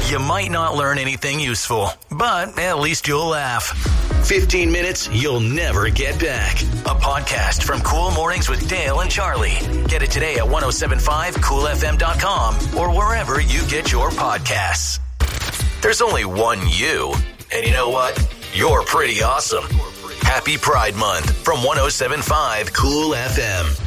You might not learn anything useful, but at least you'll laugh. 15 minutes you'll never get back. A podcast from Cool Mornings with Dale and Charlie. Get it today at 1075coolfm.com or wherever you get your podcasts. There's only one you, and you know what? You're pretty awesome. Happy Pride Month from 1075 Cool FM.